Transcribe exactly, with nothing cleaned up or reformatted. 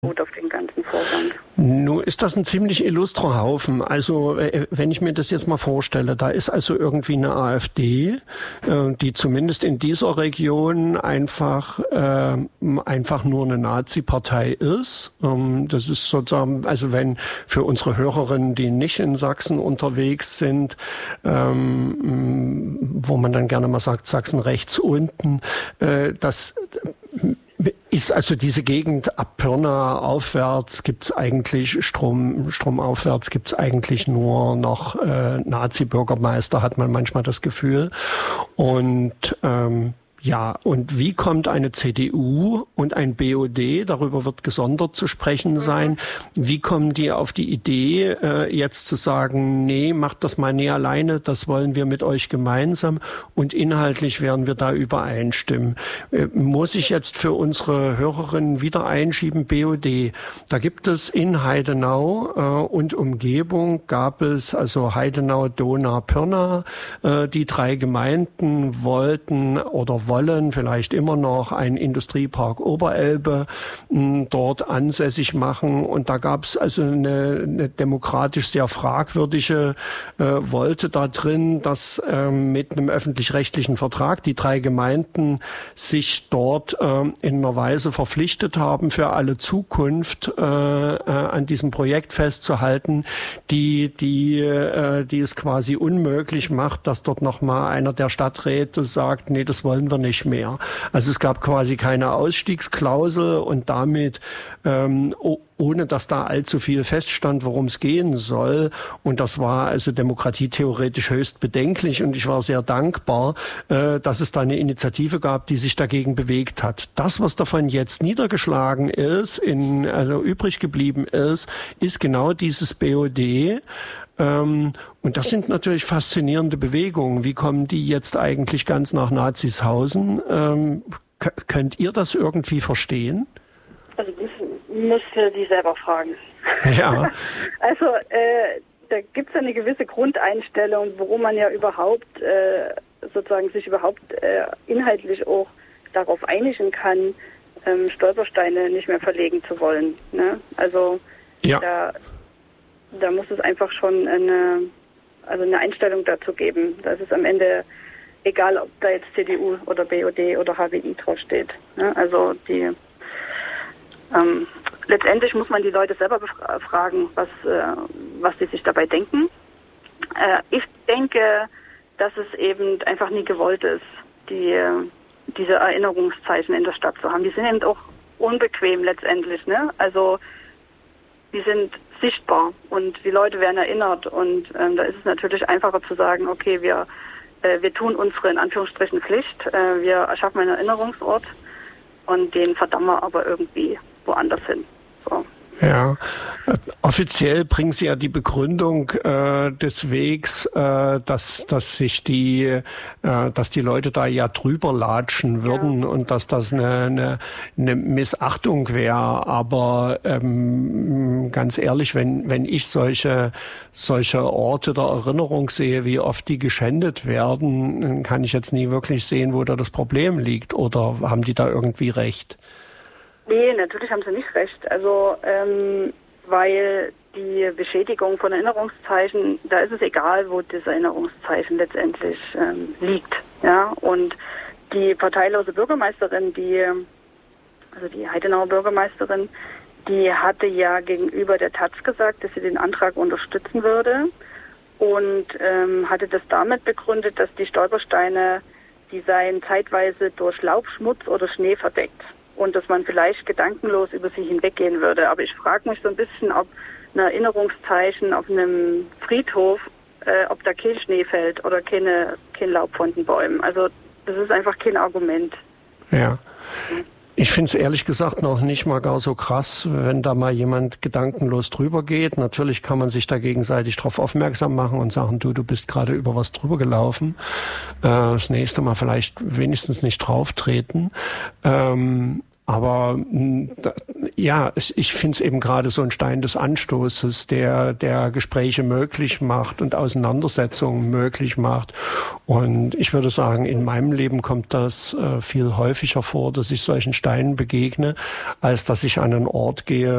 auf den ganzen Vorgang. Nun ist das ein ziemlich illustrer Haufen. Also wenn ich mir das jetzt mal vorstelle, da ist also irgendwie eine AfD, die zumindest in dieser Region einfach äh, einfach nur eine Nazi-Partei ist. Das ist sozusagen, also wenn für unsere Hörerinnen, die nicht in Sachsen unterwegs sind, ähm, wo man dann gerne mal sagt, Sachsen rechts unten, äh, das ist also diese Gegend ab Pirna aufwärts gibt's eigentlich Strom, stromaufwärts gibt's eigentlich nur noch äh, Nazi-Bürgermeister, hat man manchmal das Gefühl. Und ähm, ja, und wie kommt eine C D U und ein B O D, darüber wird gesondert zu sprechen sein, wie kommen die auf die Idee, äh, jetzt zu sagen, nee, macht das mal nie alleine, das wollen wir mit euch gemeinsam und inhaltlich werden wir da übereinstimmen. Äh, muss ich jetzt für unsere Hörerinnen wieder einschieben, B O D, da gibt es in Heidenau äh, und Umgebung, gab es also Heidenau, Donau, Pirna, äh, die drei Gemeinden wollten oder wollen vielleicht immer noch einen Industriepark Oberelbe mh, dort ansässig machen. Und da gab es also eine, eine demokratisch sehr fragwürdige äh, Wolte da drin, dass äh, mit einem öffentlich-rechtlichen Vertrag die drei Gemeinden sich dort äh, in einer Weise verpflichtet haben, für alle Zukunft äh, äh, an diesem Projekt festzuhalten, die, die, äh, die es quasi unmöglich macht, dass dort nochmal einer der Stadträte sagt, nee, das wollen wir nicht mehr. Also es gab quasi keine Ausstiegsklausel und damit, ähm, ohne dass da allzu viel feststand, worum es gehen soll. Und das war also demokratietheoretisch höchst bedenklich. Und ich war sehr dankbar, äh, dass es da eine Initiative gab, die sich dagegen bewegt hat. Das, was davon jetzt niedergeschlagen ist, in, also übrig geblieben ist, ist genau dieses B O D. Ähm, und das sind natürlich faszinierende Bewegungen. Wie kommen die jetzt eigentlich ganz nach Nazishausen? Ähm, k- könnt ihr das irgendwie verstehen? Also das müsst ihr die selber fragen. Ja. Also äh, da gibt es eine gewisse Grundeinstellung, worum man ja überhaupt äh, sozusagen sich überhaupt äh, inhaltlich auch darauf einigen kann, ähm, Stolpersteine nicht mehr verlegen zu wollen. Ne? Also ja. da Da muss es einfach schon eine, also eine Einstellung dazu geben. Da ist es am Ende egal, ob da jetzt C D U oder B O D oder H W I draufsteht. Ne? Also die ähm, letztendlich muss man die Leute selber befragen, was, äh, was sie sich dabei denken. Äh, ich denke, dass es eben einfach nie gewollt ist, die, diese Erinnerungszeichen in der Stadt zu haben. Die sind eben auch unbequem letztendlich. Ne? Also die sind sichtbar und die Leute werden erinnert und ähm, da ist es natürlich einfacher zu sagen, okay, wir äh, wir tun unsere in Anführungsstrichen Pflicht, äh, wir erschaffen einen Erinnerungsort und den verdammen wir aber irgendwie woanders hin. So. Ja, äh, offiziell bringen Sie ja die Begründung äh, des Wegs, äh, dass dass sich die äh, dass die Leute da ja drüber latschen würden ja. Und dass das eine, eine, eine Missachtung wäre. Aber ähm, ganz ehrlich, wenn wenn ich solche solche Orte der Erinnerung sehe, wie oft die geschändet werden, dann kann ich jetzt nie wirklich sehen, wo da das Problem liegt. Oder haben die da irgendwie recht? Nee, natürlich haben sie nicht recht. Also, ähm, weil die Beschädigung von Erinnerungszeichen, da ist es egal, wo das Erinnerungszeichen letztendlich ähm, liegt. Ja, und die parteilose Bürgermeisterin, die, also die Heidenauer Bürgermeisterin, die hatte ja gegenüber der Taz gesagt, dass sie den Antrag unterstützen würde und ähm, hatte das damit begründet, dass die Stolpersteine, die seien zeitweise durch Laub, Schmutz oder Schnee verdeckt. Und dass man vielleicht gedankenlos über sie hinweggehen würde. Aber ich frage mich so ein bisschen, ob ein Erinnerungszeichen auf einem Friedhof, äh, ob da kein Schnee fällt oder keine, kein Laub von den Bäumen. Also das ist einfach kein Argument. Ja. Ich finde es ehrlich gesagt noch nicht mal gar so krass, wenn da mal jemand gedankenlos drüber geht. Natürlich kann man sich da gegenseitig drauf aufmerksam machen und sagen, du, du bist gerade über was drüber gelaufen. Äh, das nächste Mal vielleicht wenigstens nicht drauf treten. Ähm, Aber da, ja, ich finde es eben gerade so ein Stein des Anstoßes, der der Gespräche möglich macht und Auseinandersetzungen möglich macht. Und ich würde sagen, in meinem Leben kommt das äh, viel häufiger vor, dass ich solchen Steinen begegne, als dass ich an einen Ort gehe,